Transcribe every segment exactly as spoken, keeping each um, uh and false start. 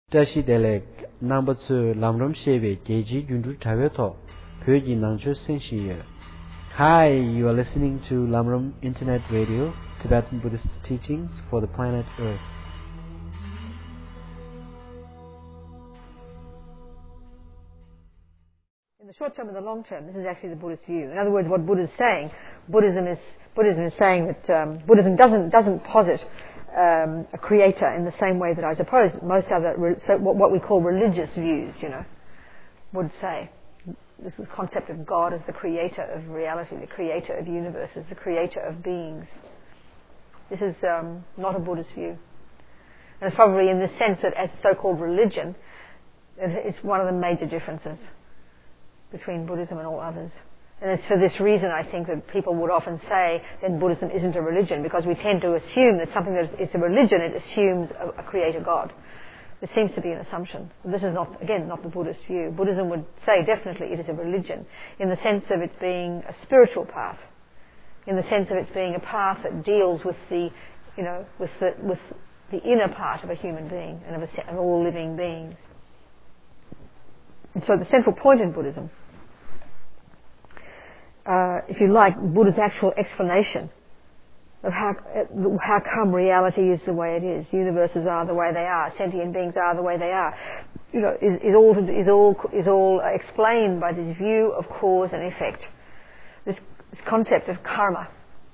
Tashi Delek number two Lamram Shebe Geji Yundu Taveto Pyoji Nangcho Senshi. Hi, you are listening to Lamram Internet Radio, Tibetan Buddhist teachings for the planet Earth. In the short term and the long term, this is actually the Buddhist view. In other words, what Buddha is saying, Buddhism is Buddhism is saying that um, Buddhism doesn't doesn't posit um, a creator in the same way that I suppose most other so what, what we call religious views, you know, would say. This is the concept of God as the creator of reality, the creator of universes, the creator of beings. This is um, not a Buddhist view, and it's probably in the sense that as so-called religion, it's one of the major differences between Buddhism and all others. And it's for this reason I think that people would often say then Buddhism isn't a religion, because we tend to assume that something that is a religion, it assumes a, a creator God. It seems to be an assumption. This is not, again, not the Buddhist view. Buddhism would say definitely it is a religion in the sense of it being a spiritual path, in the sense of it being a path that deals with the, you know, with the, with the inner part of a human being and of, a, of all living beings. And so the central point in Buddhism, uh, if you like, Buddha's actual explanation of how how come reality is the way it is, universes are the way they are, sentient beings are the way they are, you know, is, is all is all is all explained by this view of cause and effect, this, this concept of karma.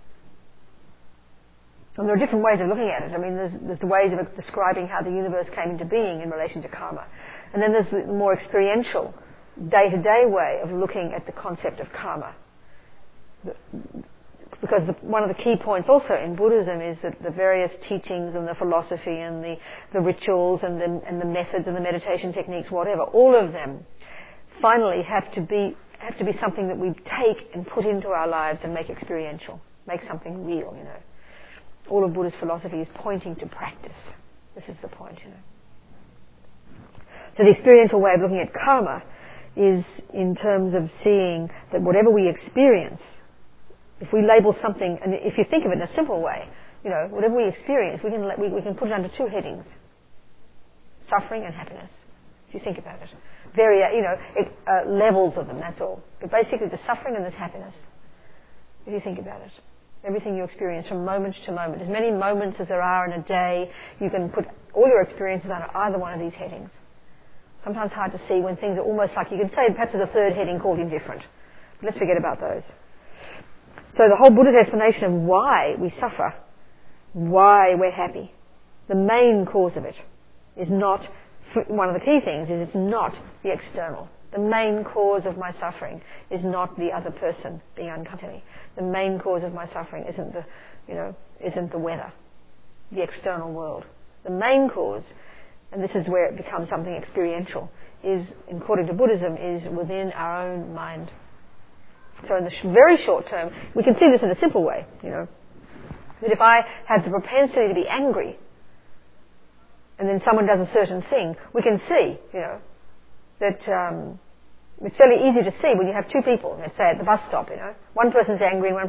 And there are different ways of looking at it. I mean, there's, there's the ways of describing how the universe came into being in relation to karma. And then there's the more experiential, day-to-day way of looking at the concept of karma. The, because the, one of the key points also in Buddhism is that the various teachings and the philosophy and the, the rituals and the, and the methods and the meditation techniques, whatever, all of them finally have to be have to be something that we take and put into our lives and make experiential, make something real, you know. All of Buddhist philosophy is pointing to practice. This is the point, you know. So the experiential way of looking at karma is in terms of seeing that whatever we experience, if we label something, and if you think of it in a simple way, you know, whatever we experience, we can we, we can put it under two headings: suffering and happiness. If you think about it, very you know it, uh, levels of them. That's all. But basically, there's suffering and there's happiness. If you think about it. Everything you experience from moment to moment. As many moments as there are in a day, you can put all your experiences under either one of these headings. Sometimes hard to see when things are almost like, you could say perhaps there's a third heading called indifferent. But let's forget about those. So the whole Buddha's explanation of why we suffer, why we're happy, the main cause of it is not, one of the key things is it's not the external. The main cause of my suffering is not the other person being unkind to me. The main cause of my suffering isn't the, you know, isn't the weather, the external world. The main cause, and this is where it becomes something experiential, is, according to Buddhism, is within our own mind. So in the sh- very short term, we can see this in a simple way, you know, that if I have the propensity to be angry, and then someone does a certain thing, we can see, you know, that um, it's fairly easy to see when you have two people, let's say at the bus stop, you know, one person's angry and one